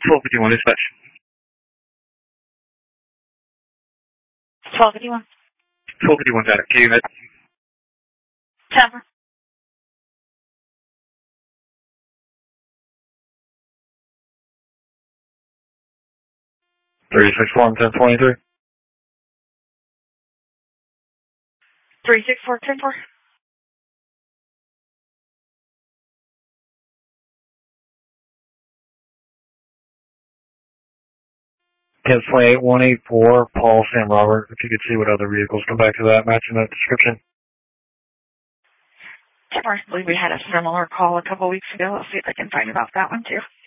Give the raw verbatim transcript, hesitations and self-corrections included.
twelve fifty-one dispatch. twelve fifty-one. twelve fifty-one, got it. K unit. Temper. three six one, ten twenty-three. three six four, ten four. ten twenty-eight, one eighty-four, Paul Sam Robert. If you could see what other vehicles come back to that, matching that description. I believe we had a similar call a couple weeks ago. Let's see if I can find about that one too.